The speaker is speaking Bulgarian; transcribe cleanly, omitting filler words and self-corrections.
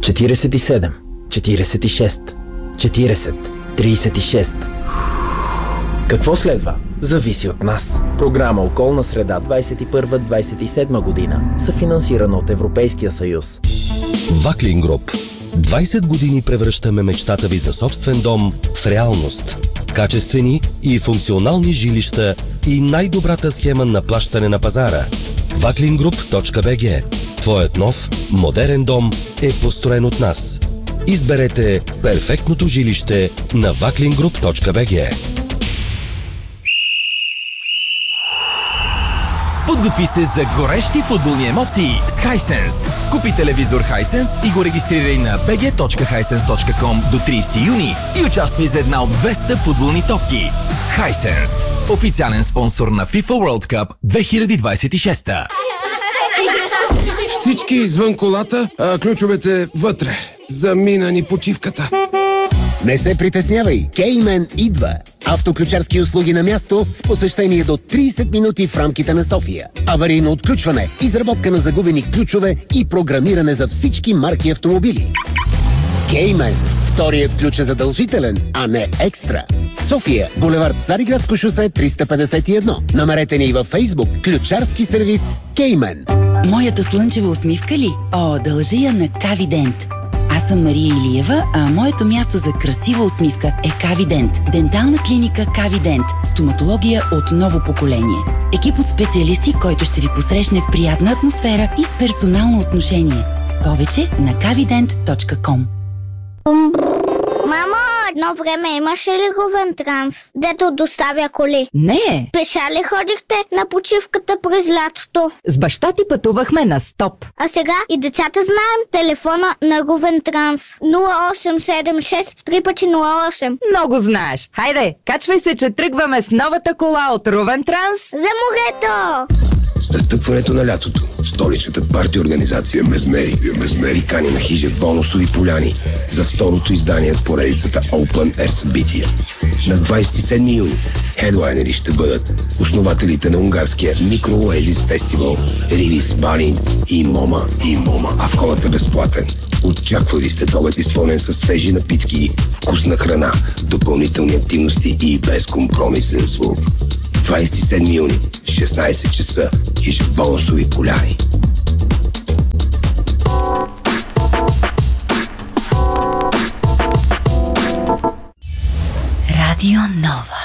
47, 46, 40, 36. Какво следва? Зависи от нас. Програма Околна среда 21-27 година, съфинансирана от Европейския съюз. Ваклин Груп. 20 години превръщаме мечтата ви за собствен дом в реалност. Качествени и функционални жилища и най-добрата схема на плащане на пазара. Vaklingroup.bg. Твоят нов, модерен дом е построен от нас. Изберете перфектното жилище на Vaklingroup.bg. Подготви се за горещи футболни емоции с Hisense. Купи телевизор Hisense и го регистрирай на bg.hisense.com до 30 юни и участвай за една от 200 футболни топки. Hisense. Официален спонсор на FIFA World Cup 2026. Всички извън колата, а ключовете вътре. Замина ни почивката. Не се притеснявай, Кеймен идва. Автоключарски услуги на място с посещение до 30 минути в рамките на София. Аварийно отключване, изработка на загубени ключове и програмиране за всички марки автомобили. Кеймен. Вторият ключ е задължителен, а не екстра. София, булевард Цариградско шосе 351. Намерете ни във Фейсбук. Ключарски сервис Кеймен. Моята слънчева усмивка ли? О, дължи я на Кавидент. Аз съм Мария Илиева, а моето място за красива усмивка е Кавидент. Дентална клиника Кавидент. Стоматология от ново поколение. Екип от специалисти, който ще ви посрещне в приятна атмосфера и с персонално отношение. Повече на kavident.com. Мамо, едно време имаше ли Говентранс, дето доставя коли? Не. Пеша ли ходихте на почивката през лятото? С баща ти пътувахме на стоп. А сега и децата знаем телефона на Говентранс. 0876 3x08. Много знаеш. Хайде, качвай се, че тръгваме с новата кола от Ровентранс. За морето! С настъпването на лятото, столичната парти организация Мезмери кани на хижа бонусови поляни за второто издание от поредицата Open Air събития. На 27 юни хедлайнери ще бъдат основателите на унгарския Микро-Оазис фестивал Ривис Балин и Мома, а входът е безплатен. Очаквали сте обед изпълнен със свежи напитки, вкусна храна, допълнителни активности и безкомпромисен звук. 27 юни, 16 часа, хижа бонусови поляни. Радио Нова.